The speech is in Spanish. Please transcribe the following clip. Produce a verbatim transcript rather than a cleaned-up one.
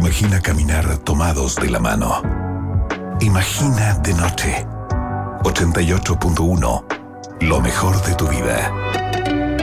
Imagina caminar tomados de la mano. Imagina de noche. ochenta y ocho punto uno. Lo mejor de tu vida.